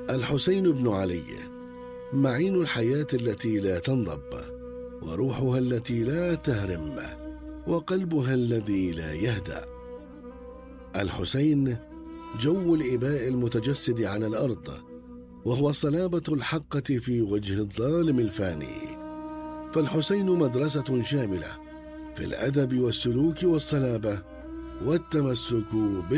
الحسين بن علي معين الحياة التي لا تنضب، وروحها التي لا تهرم، وقلبها الذي لا يهدأ. الحسين جو الإباء المتجسد على الأرض، وهو صلابة الحقة في وجه الظالم الفاني. فالحسين مدرسة شاملة في الأدب والسلوك والصلابة والتمسك